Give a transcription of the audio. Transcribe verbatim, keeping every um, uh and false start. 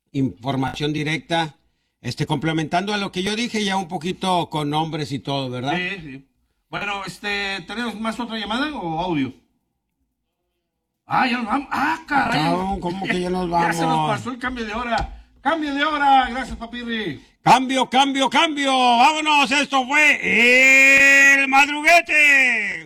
información directa, este, complementando a lo que yo dije, ya un poquito con nombres y todo, ¿verdad? Sí, sí. Bueno, este, ¿tenemos más otra llamada o audio? Ah, ya nos vamos. Ah, caray. Cabrón, ¿cómo que ya nos Ya se nos vamos? pasó el cambio de hora. Cambio de hora. Gracias, papirri. Cambio, cambio, cambio. Vámonos, esto fue el madruguete.